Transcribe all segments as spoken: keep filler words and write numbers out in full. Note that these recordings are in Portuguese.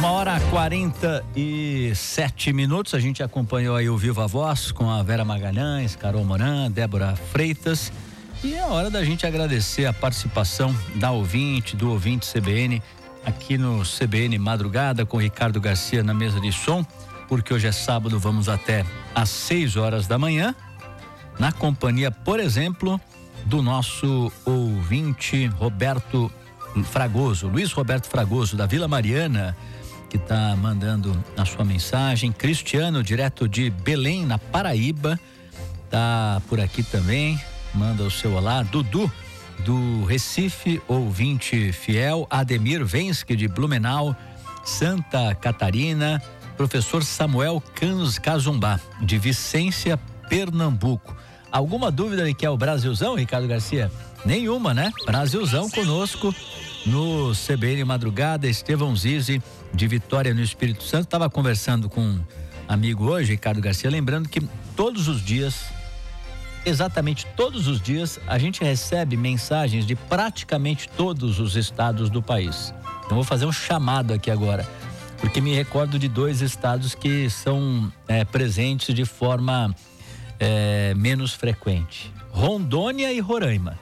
Uma hora quarenta e sete minutos, a gente acompanhou aí o Viva Voz com a Vera Magalhães, Carol Moran, Débora Freitas, e é hora da gente agradecer a participação da ouvinte, do ouvinte C B N, aqui no C B N Madrugada com Ricardo Garcia na mesa de som, porque hoje é sábado, vamos até às seis horas da manhã, na companhia, por exemplo, do nosso ouvinte Roberto Fragoso, Luiz Roberto Fragoso, da Vila Mariana, que está mandando a sua mensagem. Cristiano, direto de Belém, na Paraíba, tá por aqui também, manda o seu olá. Dudu, do Recife, ouvinte fiel. Ademir Vensky, de Blumenau, Santa Catarina. Professor Samuel Cans Cazumbá, de Vicência, Pernambuco. Alguma dúvida de que é o Brasilzão, Ricardo Garcia? Nenhuma, né? Brasilzão conosco no C B N Madrugada. Estevão Zizi, de Vitória, no Espírito Santo. Estava conversando com um amigo hoje, Ricardo Garcia, lembrando que todos os dias, exatamente todos os dias, a gente recebe mensagens de praticamente todos os estados do país. Então vou fazer um chamado aqui agora, porque me recordo de dois estados que são é, presentes de forma é, menos frequente: Rondônia e Roraima.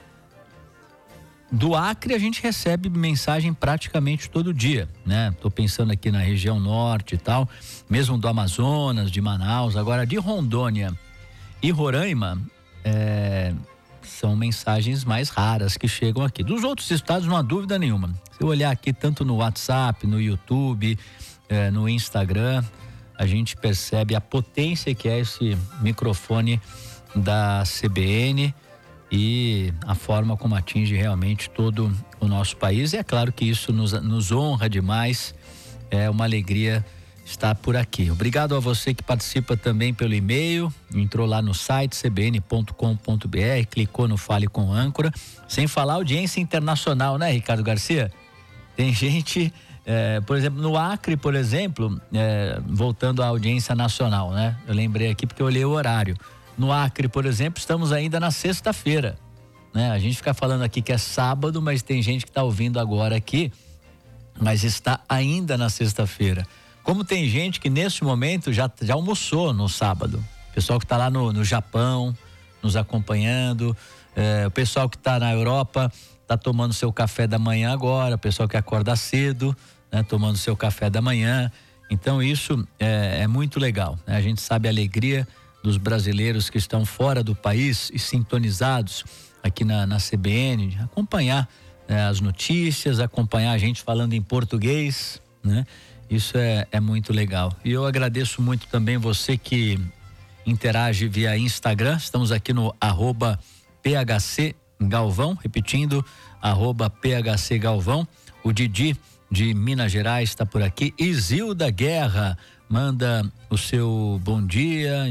Do Acre a gente recebe mensagem praticamente todo dia, né? Tô pensando aqui na região norte e tal, mesmo do Amazonas, de Manaus. Agora, de Rondônia e Roraima, é, são mensagens mais raras que chegam aqui. Dos outros estados, não há dúvida nenhuma. Se eu olhar aqui tanto no WhatsApp, no YouTube, é, no Instagram, a gente percebe a potência que é esse microfone da C B N e a forma como atinge realmente todo o nosso país. E é claro que isso nos, nos honra demais, é uma alegria estar por aqui. Obrigado a você que participa também pelo e-mail, entrou lá no site c b n ponto com ponto b r, clicou no Fale com Âncora, sem falar audiência internacional, né, Ricardo Garcia? Tem gente, é, por exemplo, no Acre, por exemplo, é, voltando à audiência nacional, né? Eu lembrei aqui porque eu olhei o horário. No Acre, por exemplo, estamos ainda na sexta-feira, né? A gente fica falando aqui que é sábado, mas tem gente que está ouvindo agora aqui, mas está ainda na sexta-feira. Como tem gente que nesse momento já, já almoçou no sábado. O pessoal que está lá no, no Japão, nos acompanhando, é, o pessoal que está na Europa está tomando seu café da manhã agora, o pessoal que acorda cedo, né, tomando seu café da manhã. Então isso é, é muito legal, né? A gente sabe a alegria dos brasileiros que estão fora do país e sintonizados aqui na, na C B N, acompanhar, né, as notícias, acompanhar a gente falando em português, né? Isso é, é muito legal. E eu agradeço muito também você que interage via Instagram. Estamos aqui no arroba P H C Galvão, repetindo, arroba P H C Galvão. O Didi de Minas Gerais está por aqui. Isilda Guerra manda o seu bom dia.